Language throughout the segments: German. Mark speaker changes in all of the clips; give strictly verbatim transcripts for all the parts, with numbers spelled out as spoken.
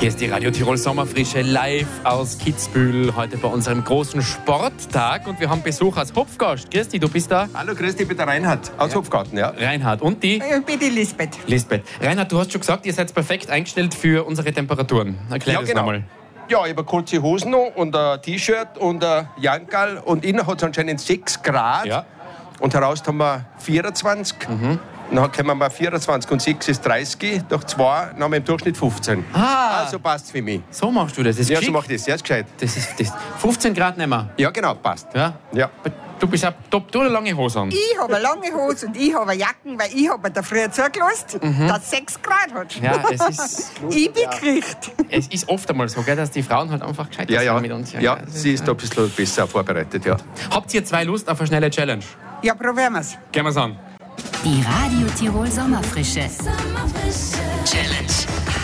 Speaker 1: Hier ist die Radio Tirol Sommerfrische live aus Kitzbühel, heute bei unserem großen Sporttag. Und wir haben Besuch als Hopfgast. Grüß dich, du bist da?
Speaker 2: Hallo, grüß dich, ich bin der Reinhard aus ja. Hopfgarten. Ja.
Speaker 1: Reinhard. Und die?
Speaker 3: Ich bin die Lisbeth.
Speaker 1: Lisbeth. Reinhard, du hast schon gesagt, ihr seid perfekt eingestellt für unsere Temperaturen. Erklär
Speaker 2: ja,
Speaker 1: das
Speaker 2: genau.
Speaker 1: nochmal.
Speaker 2: Ja, ich habe kurze Hosen noch und ein T-Shirt und ein Jankerl. Und innen hat es anscheinend sechs Grad.
Speaker 1: Ja.
Speaker 2: Und heraus haben wir vierundzwanzig. Mhm. Dann kommen wir vierundzwanzig und sechs ist dreißig. Durch zwei dann haben wir im Durchschnitt fünfzehn.
Speaker 1: Ah.
Speaker 2: Also passt für mich.
Speaker 1: So machst du das? das ist
Speaker 2: ja,
Speaker 1: geschickt.
Speaker 2: so mach ich das. Ja, ist gescheit.
Speaker 1: Das ist das. fünfzehn Grad nicht mehr.
Speaker 2: Ja, genau, passt.
Speaker 1: Ja?
Speaker 2: Ja.
Speaker 1: Du bist auch top, du hast eine lange Hose an.
Speaker 3: Ich habe eine lange Hose und ich habe eine Jacken, weil ich habe da früher zugelassen, mhm. dass es sechs Grad hat.
Speaker 1: Ja, es ist...
Speaker 3: ich bin gekriegt.
Speaker 1: Es ist oft einmal so, gell, dass die Frauen halt einfach gescheit
Speaker 2: ja, ja.
Speaker 1: sind mit uns.
Speaker 2: Ja, ja, sie ist da ein bisschen besser vorbereitet, ja.
Speaker 1: Habt ihr zwei Lust auf eine schnelle Challenge?
Speaker 3: Ja, probieren wir's.
Speaker 1: Gehen wir's an.
Speaker 4: Die Radio Tirol Sommerfrische.
Speaker 1: Challenge.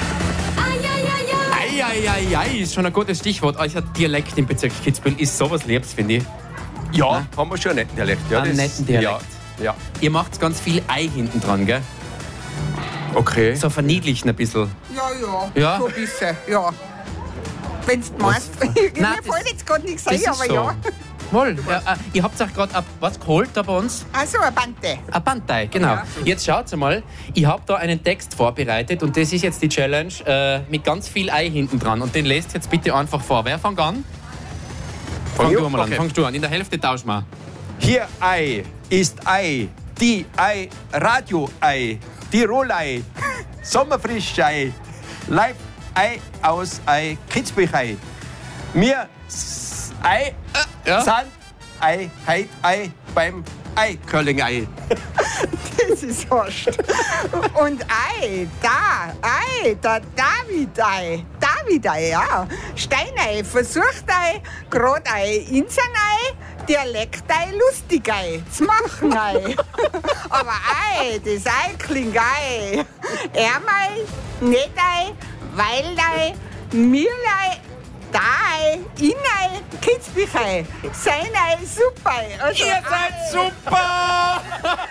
Speaker 1: Eieiei, ist schon ein gutes Stichwort. Euer Dialekt im Bezirk Kitzbühel ist sowas Liebes, finde ich.
Speaker 2: Ja, ja, haben wir schon einen netten Dialekt. Ja,
Speaker 1: einen netten Dialekt.
Speaker 2: Ja, ja.
Speaker 1: Ihr macht ganz viel Ei hinten dran, gell?
Speaker 2: Okay.
Speaker 1: So verniedlichen ein bisschen.
Speaker 3: Ja, ja,
Speaker 1: ja?
Speaker 3: so ein bisschen, ja. Wenn du meinst. Mir fällt jetzt gerade nichts ein, aber
Speaker 1: so.
Speaker 3: ja.
Speaker 1: Wohl, ja, äh, ihr habt euch gerade was geholt da bei uns?
Speaker 3: Also ein Bante.
Speaker 1: Ein Bandei, genau. Ja. Jetzt schaut mal, ich habe da einen Text vorbereitet und das ist jetzt die Challenge äh, mit ganz viel Ei hinten dran. Und den lest jetzt bitte einfach vor. Wer fängt an? Fang du mal an, okay. Fangst du an. In der Hälfte tauschen wir.
Speaker 2: Hier Ei ist Ei, die Ei, Radio-Ei, Tirol-Ei, Sommerfrisch-Ei, Live-Ei aus Ei, Kitzbühel-Ei. Wir Ei äh, ja. sind Ei, Heid, Ei beim Ei-Curling-Ei.
Speaker 3: Das ist Horst. Und Ei, da, Ei, da David-Ei. David-Ei, ja. Steinei, Versucht-Ei, Grot-Ei, Insen-Ei, Dialekt-Ei, Lustig-Ei, Zmachn-Ei. Aber Ei, das Ei-Kling-Ei. Ärmei, Net-Ei, Weil-Ei, Mirlei, Dai, Inei, Kitzbühel, Seinei, Super. Also
Speaker 1: ihr seid super!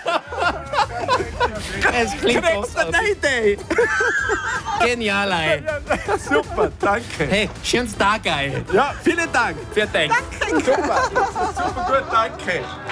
Speaker 1: Es klingt großartig. Genial, ey.
Speaker 2: Super, danke.
Speaker 1: Hey, schönes Tag, ey.
Speaker 2: Ja, vielen Dank.
Speaker 1: Vielen Dank.
Speaker 3: Danke.
Speaker 2: Super, super gut, danke.